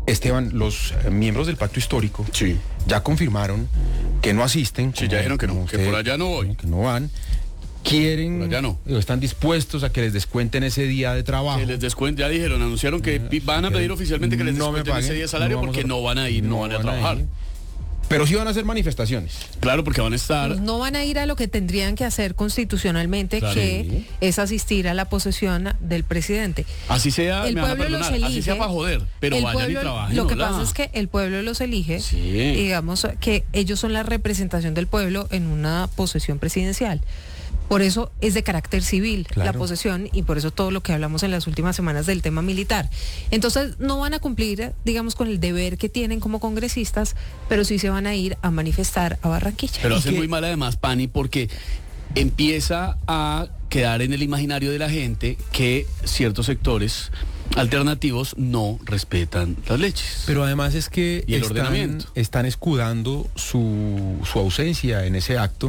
Esteban, los miembros del pacto histórico Sí. ya confirmaron que no asisten. Sí, ya dijeron que no, que por allá no voy. Que no van. Quieren, Por allá no. están dispuestos a que les descuenten ese día de trabajo. Que les descuenten, ya dijeron, anunciaron que van a pedir oficialmente que les no me descuenten ese paguen, día de salario porque no van a ir, no van a trabajar. Pero sí van a hacer manifestaciones. Claro, porque van a estar... Pues no van a ir a lo que tendrían que hacer constitucionalmente, Claro. que es asistir a la posesión del presidente. Así sea, El me van a pueblo los perdonar, así elige. sea para joder, pero El vayan y pueblo, trabajen. lo que hola. pasa es que el pueblo los elige, Sí. y digamos que ellos son la representación del pueblo en una posesión presidencial. Por eso es de carácter civil Claro. la posesión, y por eso todo lo que hablamos en las últimas semanas del tema militar. Entonces no van a cumplir, digamos, con el deber que tienen como congresistas, pero sí se van a ir a manifestar a Barranquilla. Pero hace que- muy mal además, Pani, porque empieza a quedar en el imaginario de la gente que ciertos sectores alternativos no respetan las leyes. Pero además es que Y el ordenamiento. están escudando su ausencia en ese acto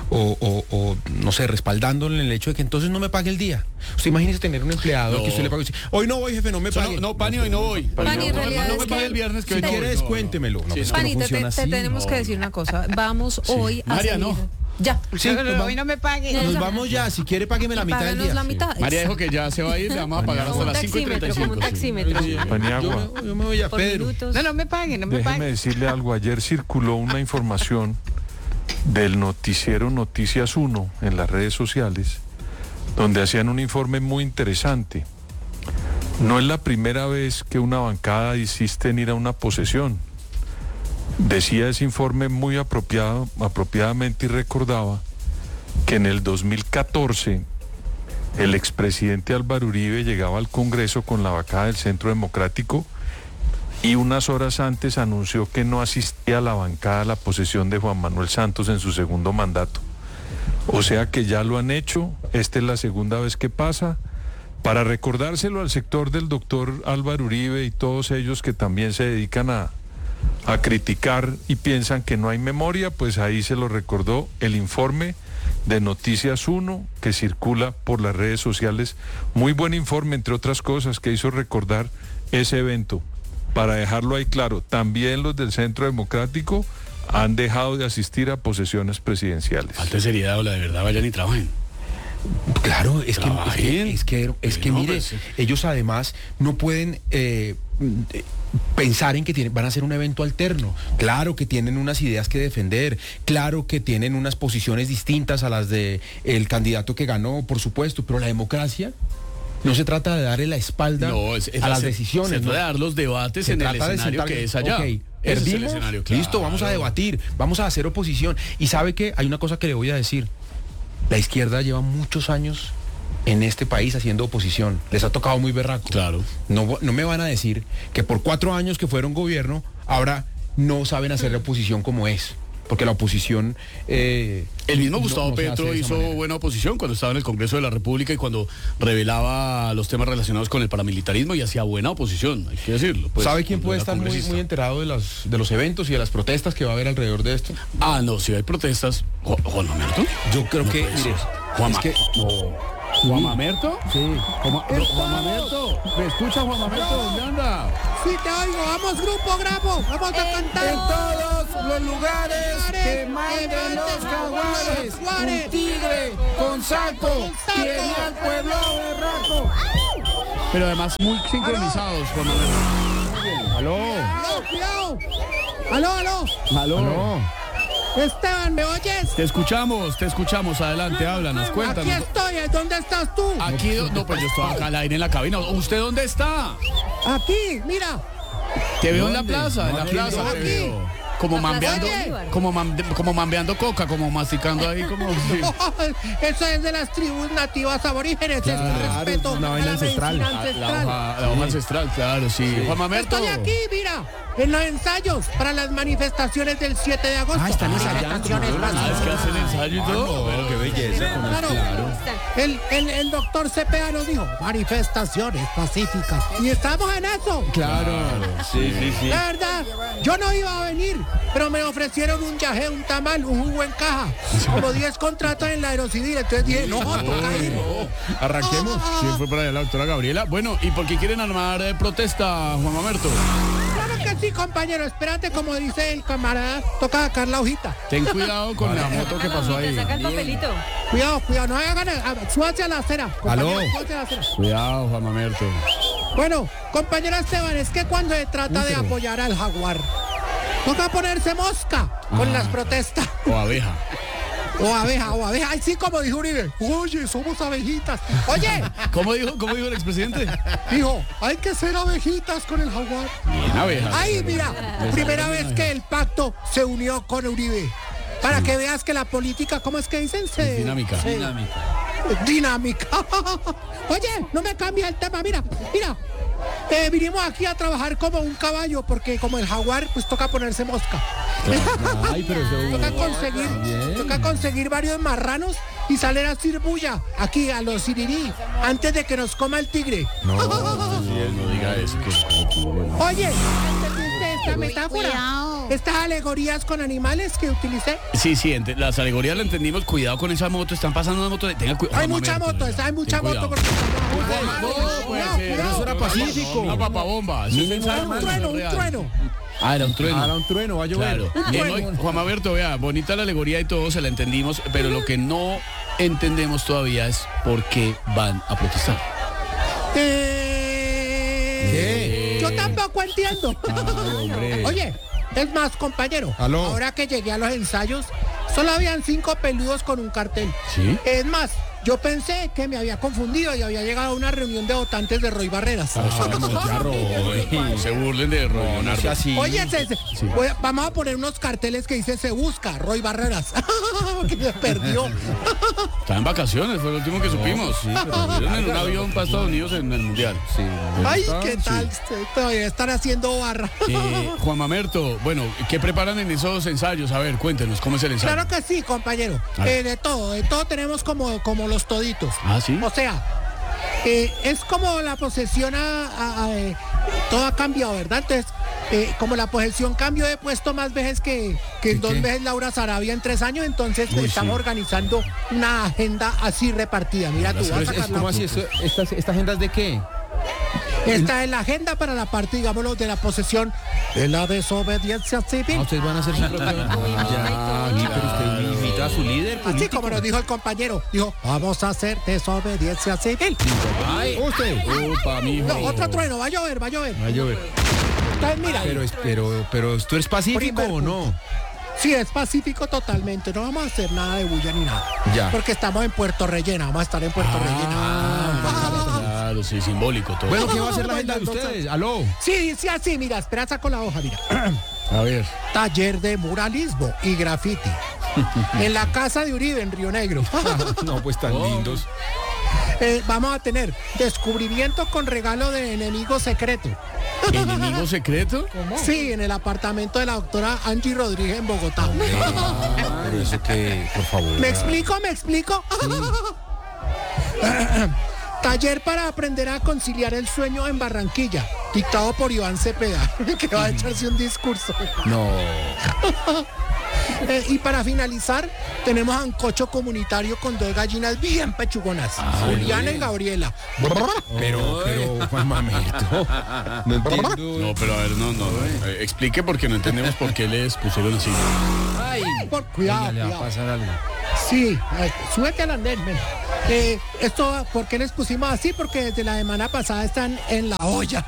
o no sé, respaldándole en el hecho de que entonces no me pague el día. Usted imagínese tener un empleado No. que usted le pague y dice, hoy no voy, jefe, no me O sea, pague. no, Pani, hoy no voy. Pani, en realidad no es me que- pague el viernes que Si hoy no quiere, voy. descuéntemelo. No, Sí, pues sí. que no Pani, funciona te así. tenemos que decir una cosa. Vamos hoy a María, seguir. no. Ya. Sí, Hoy no me pague. nos vamos ya. Si quiere, págueme la mitad del Páganos día. la mitad. María dijo que ya se va a ir, le vamos a pagar hasta Como un las 5:35. taxímetro, como un taxímetro. Sí. Paniagua. Yo me voy a Por Pedro. minutos. No me pague, no me Déjeme pague. decirle algo. Ayer circuló una información del noticiero Noticias 1 en las redes sociales, donde hacían un informe muy interesante. No es la primera vez que una bancada insiste en ir a una posesión. Decía ese informe muy apropiadamente y recordaba que en el 2014 el expresidente Álvaro Uribe llegaba al Congreso con la bancada del Centro Democrático y unas horas antes anunció que no asistía a la bancada a la posesión de Juan Manuel Santos en su segundo mandato. O sea que ya lo han hecho, esta es la segunda vez que pasa. Para recordárselo al sector del doctor Álvaro Uribe y todos ellos que también se dedican a criticar y piensan que no hay memoria, pues ahí se lo recordó el informe de Noticias 1 que circula por las redes sociales. Muy buen informe, entre otras cosas, que hizo recordar ese evento. Para dejarlo ahí claro, también los del Centro Democrático han dejado de asistir a posesiones presidenciales. Falta de seriedad, o la de verdad, vayan y trabajen. Claro, Trabajen. es que No, mire, pues, ellos además no pueden pensar en que van a hacer un evento alterno. Claro que tienen unas ideas que defender, claro que tienen unas posiciones distintas a las de el candidato que ganó, por supuesto, pero la democracia no se trata de darle la espalda a las decisiones. Se trata ¿no? de dar los debates Se en el trata de escenario sentar- que es allá. ok, Ese es el perdimos, escenario, listo, claro. vamos a debatir, vamos a hacer oposición. Y sabe que hay una cosa que le voy a decir. La izquierda lleva muchos años en este país haciendo oposición. Les ha tocado muy berraco. Claro. No me van a decir que por 4 años que fueron gobierno, ahora no saben hacer la oposición como es. Porque la oposición... El mismo no- Gustavo no se hace Petro de esa hizo manera. buena oposición cuando estaba en el Congreso de la República y cuando revelaba los temas relacionados con el paramilitarismo y hacía buena oposición, hay que decirlo. Pues, ¿Sabe quién cuando puede era estar muy congresista. enterado de los eventos y de las protestas que va a haber alrededor de esto? Ah, no, si hay protestas. ¿Juan Mamerto? Yo creo que... puede mire, ser. Juan es que- ¿Juan Mamerto? Sí. Juan Mamerto. ¿Me escucha Juan Mamerto? ¿Dónde anda? Sí, te oigo. Vamos, grupo, grabo. Vamos a cantar. En todos los lugares que mandan los jaguares, un tigre con saco tiene al pueblo berraco. Pero además muy sincronizados, Juan Mamerto. ¡Aló! Aló, cuidado. Aló. ¡Aló! Esteban, ¿me oyes? Te escuchamos, adelante, háblanos, Aquí cuéntanos. estoy. ¿Dónde estás tú? Aquí, no, pues yo estoy acá al aire en la cabina. ¿Usted dónde está? Aquí, mira. Te veo en la ¿Dónde? plaza, en la Aquí, plaza te aquí. veo. Como La Plaza mambeando, Bolívar. como mambeando coca, como masticando ahí, como... sí. Eso es de las tribus nativas aborígenes. Claro, es un respeto una a vaina la ancestral. medicina La ancestral. hoja ancestral, claro, sí. Juan Mamerto. Estoy aquí, mira, en los ensayos para las manifestaciones del 7 de agosto. Ah, están ensayando. Manifestaciones Ah, es que hacen ensayo y todo. no, qué belleza. Con Claro. El doctor Cepeda nos dijo, manifestaciones pacíficas. Y estamos en eso. Claro. Sí. La verdad, yo no iba a venir, pero me ofrecieron un yagé, un tamal, un jugo en caja. Como 10 contratos en la Aerocivil. Entonces dije, no, toca ir. Arranquemos. ¿Quién fue para allá, la doctora Gabriela? Bueno, ¿y por qué quieren armar protesta, Juan Mamerto? Claro que sí, compañero, espérate, como dice el camarada, toca sacar la hojita. Ten cuidado con la moto que pasó ahí. Saca el papelito. Cuidado, no hagan, súbase a la acera. Aló. Compañero, súbase a la acera. Cuidado, Juan Mamerto. Bueno, compañero Esteban, es que cuando se trata de apoyar al jaguar, toca ponerse mosca con las protestas. O abeja. O abeja. Ay, sí, como dijo Uribe. Oye, somos abejitas. Oye, ¿Cómo dijo el expresidente? dijo, hay que ser abejitas con el jaguar. Bien, abeja. Ay, mira, primera vez que el pacto se unió con Uribe. Para que veas que la política, ¿cómo es que dicen? Dinámica. Dinámica. Oye, no me cambia el tema, mira. Vinimos aquí a trabajar como un caballo, porque como el jaguar, pues toca ponerse mosca. Ay, pero toca conseguir varios marranos y salir a hacer bulla aquí a los sirirí antes de que nos coma el tigre. No diga eso. Oye, ¿entendiste esta metáfora? Estas alegorías con animales que utilicé. Sí, las alegorías la entendimos. Cuidado con esa moto. Están pasando una moto. Tenga cuidado. Hay mucha moto, hay mucha moto. Porque eso era pacífico. Una papabomba. un trueno. Era un trueno. Era un trueno, va a llover. Claro. Bien, Juan Mamerto, vea, bonita la alegoría y todo, se la entendimos, pero lo que no entendemos todavía es por qué van a protestar. Yo tampoco entiendo. Oye, es más, compañero. Aló. Ahora que llegué a los ensayos, solo habían 5 peludos con un cartel. ¿Sí? Es más, yo pensé que me había confundido y había llegado a una reunión de votantes de Roy Barreras. Se burlen de Roy Leonardo. Así. Oye, vamos a poner unos carteles que dice se busca Roy Barreras. Que me perdió. Está en vacaciones, fue lo último que supimos. Estuvieron en un avión para Estados Unidos en el Mundial. Sí. Ay, ¿qué tal? Todavía están haciendo barra. Juan Mamerto, bueno, ¿qué preparan en esos ensayos? A ver, cuéntenos, ¿cómo es el ensayo? Claro que sí, compañero. De todo tenemos como los toditos. ¿Ah, sí? O sea, es como la posesión todo ha cambiado, ¿verdad? Entonces, como la posesión cambió de puesto más veces que en 2 veces Laura Sarabia en 3 años, entonces estamos organizando una agenda así repartida. Mira, tú vas a sacar ¿Cómo así? ¿Esta agenda es de qué? Esta es la agenda para la parte, digámoslo, de la posesión de la desobediencia civil. Ustedes van a hacer su propio... pero usted invita a su líder político. Así como nos dijo el compañero, dijo, vamos a hacer desobediencia civil. Ay, usted. Opa, mijo. No, otro trueno, va a llover. Entonces, mira. Pero ¿tú eres pacífico o no? Sí, es pacífico totalmente. No vamos a hacer nada de bulla ni nada. Ya. Porque estamos en Puerto Rellena. Vamos a estar en Puerto Rellena. Claro, sí, simbólico todo. Bueno, ¿qué va a hacer la agenda de ustedes? Aló. Sí, así, mira, espera, saco la hoja, mira. A ver. Taller de muralismo y graffiti. En la casa de Uribe, en Río Negro. No, pues tan lindos. Vamos a tener descubrimiento con regalo de enemigo secreto. ¿Enemigo secreto? ¿Cómo? Sí, en el apartamento de la doctora Angie Rodríguez en Bogotá. Pero eso que, por favor. ¿Me explico? Taller para aprender a conciliar el sueño en Barranquilla, dictado por Iván Cepeda, que va a echarse un discurso. No. Y para finalizar, tenemos ancocho comunitario con 2 gallinas bien pechugonas, Juliana y Gabriela. Pero, Juan Mamerto, no entiendo. No, pero a ver, no. Explique porque no entendemos por qué les pusieron así. Ay, cuidado. Le va a pasar algo. Sí, súbete al andén, ven. Esto, ¿por qué les pusimos así? Porque desde la semana pasada están en la olla.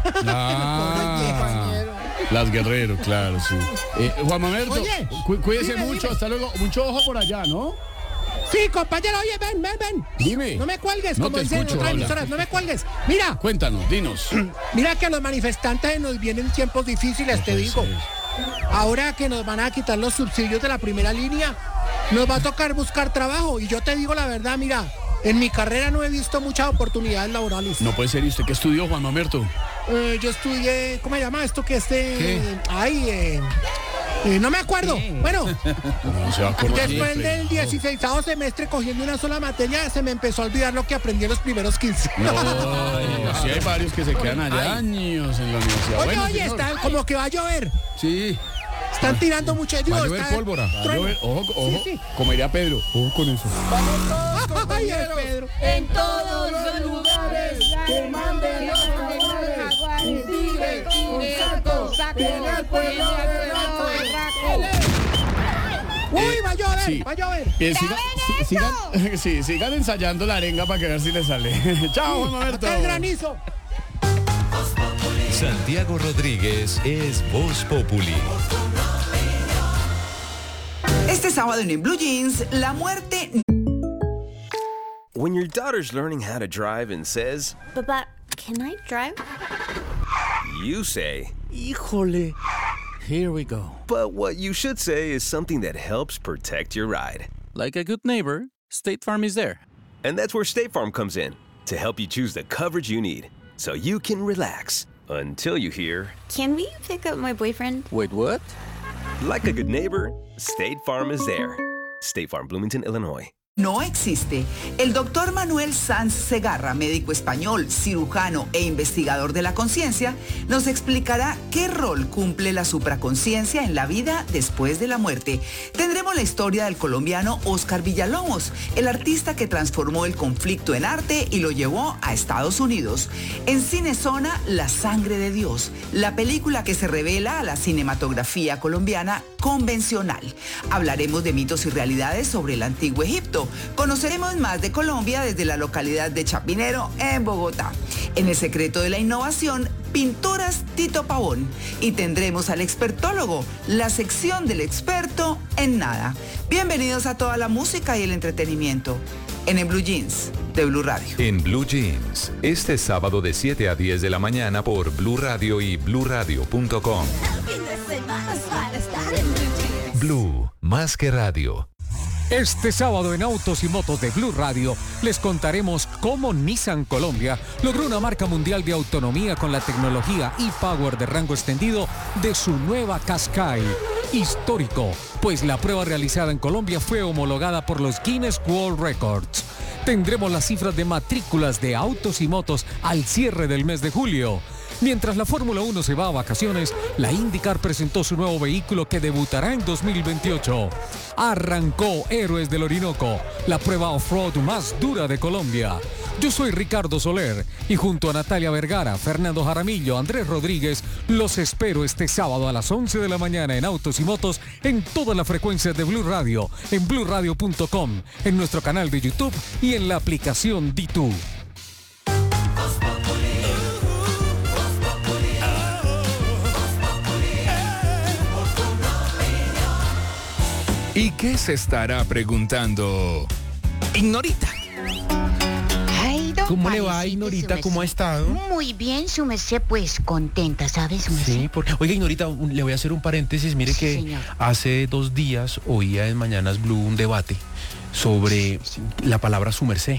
Las Guerrero, claro, sí. Juan Mamerto, Oye, cuídese dime, mucho, dime. hasta luego. Mucho ojo por allá, ¿no? Sí, compañero, oye, ven. Dime. No me cuelgues, No como te dicen en escucho, otras habla. emisoras, no me cuelgues. Mira, Cuéntanos, dinos. mira que a los manifestantes nos vienen tiempos difíciles, te digo. Ahora que nos van a quitar los subsidios de la primera línea, nos va a tocar buscar trabajo. Y yo te digo la verdad, mira, en mi carrera no he visto muchas oportunidades laborales. No puede ser. ¿Y usted qué estudió, Juan Mamerto? Yo estudié, ¿cómo se llama esto que ¿Qué? no me acuerdo. Bueno, No se va a acordar después siempre. del 16º semestre cogiendo una sola materia, se me empezó a olvidar lo que aprendí en los primeros 15. No, sí hay varios que se quedan allá años en la universidad. Oye, Bueno, oye, señor. está como que va a llover. Sí. Están tirando mucho. Va a llover pólvora. Va a llover. Ojo, Sí. como diría Pedro. Ojo con eso. Ay, Pedro. En todos los lugares que manden los jaguares. Un tigre, un saco, tiene al pueblo berraco. Uy, va a llover, sí. va a llover. Sigan ensayando la arenga para que ver si les sale. Chao, Juan Mamerto. Acá el granizo. Santiago Rodríguez es Voz Populi. Este sábado en Blue Jeans, la muerte. When your daughter's learning how to drive and says, Papá, can I drive? you say, Híjole. Here we go. but what you should say is something that helps protect your ride. Like a good neighbor, State Farm is there. And that's where State Farm comes in, to help you choose the coverage you need, so you can relax until you hear, Can we pick up my boyfriend? Wait, what? like a good neighbor, State Farm is there. State Farm, Bloomington, Illinois. No existe. El doctor Manuel Sanz Segarra, médico español, cirujano e investigador de la conciencia, nos explicará qué rol cumple la supraconciencia en la vida después de la muerte. Tendremos la historia del colombiano Oscar Villalobos, el artista que transformó el conflicto en arte y lo llevó a Estados Unidos. En Cinezona, La sangre de Dios, la película que se revela a la cinematografía colombiana convencional. Hablaremos de mitos y realidades sobre el antiguo Egipto. Conoceremos más de Colombia desde la localidad de Chapinero, en Bogotá. En El secreto de la innovación, Pinturas Tito Pavón. Y tendremos al expertólogo, la sección del experto en nada. Bienvenidos a toda la música y el entretenimiento en el Blue Jeans de Blue Radio. En Blue Jeans, este sábado de 7 a 10 de la mañana por Blue Radio y bluradio.com. Blue, más que radio. Este sábado en Autos y Motos de Blue Radio les contaremos cómo Nissan Colombia logró una marca mundial de autonomía con la tecnología e-Power de rango extendido de su nueva Qashqai. Histórico, pues la prueba realizada en Colombia fue homologada por los Guinness World Records. Tendremos las cifras de matrículas de autos y motos al cierre del mes de julio. Mientras la Fórmula 1 se va a vacaciones, la IndyCar presentó su nuevo vehículo que debutará en 2028. Arrancó Héroes del Orinoco, la prueba off-road más dura de Colombia. Yo soy Ricardo Soler y junto a Natalia Vergara, Fernando Jaramillo, Andrés Rodríguez, los espero este sábado a las 11 de la mañana en Autos y Motos en todas las frecuencias de Blue Radio, en bluradio.com, en nuestro canal de YouTube y en la aplicación D2. ¿Y qué se estará preguntando Ignorita? ¿Cómo le va, Ignorita? ¿Cómo ha estado? Muy bien, su merced, pues contenta, ¿sabes, su merced? Sí, porque, oiga, Ignorita, le voy a hacer un paréntesis. Mire que señor. hace 2 días oía en Mañanas Blue un debate sobre la palabra su merced,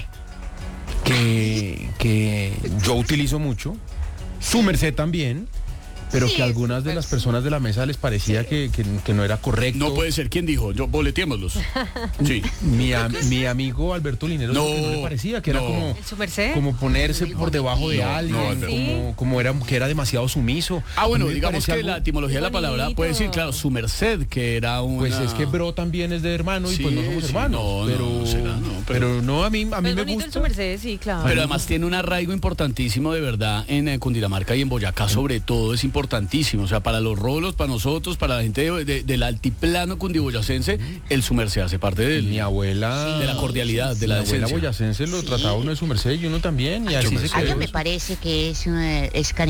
que yo utilizo mucho, su merced también, pero Sí, que a algunas de las personas de la mesa les parecía que no era correcto. No puede ser. ¿Quién dijo? Yo, boleteémoslos. Sí. Mi amigo Alberto Linero No, que no le parecía, que era no. como, ¿El su merced? como ponerse por debajo de alguien, como era, que era demasiado sumiso. Bueno, A mí me digamos parece que algo- la etimología de la palabra bonito. puede decir, claro, su merced, que era una... Pues es que bro también es de hermano y Sí, pues no somos sí, hermanos. no, pero, no, será, no, pero no, a mí Pues me bonito gusta. el su merced, sí, claro. Pero además tiene un arraigo importantísimo de verdad en Cundinamarca y en Boyacá sobre todo, es importantísimo. O sea, para los rolos, para nosotros, para la gente del altiplano cundiboyacense, el su merced hace parte de Mi abuela... de la cordialidad, de la mi abuela decencia. boyacense lo trataba uno de su merced y uno también, y así se A quedó. mí me parece que es